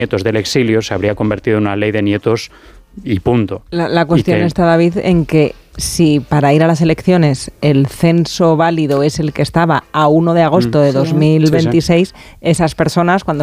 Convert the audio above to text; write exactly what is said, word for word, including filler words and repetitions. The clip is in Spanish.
nietos del exilio se habría convertido en una ley de nietos y punto. La, la cuestión que, está, David, en que si para ir a las elecciones el censo válido es el que estaba a uno de agosto de dos mil veintiséis, sí, sí. esas personas, cuando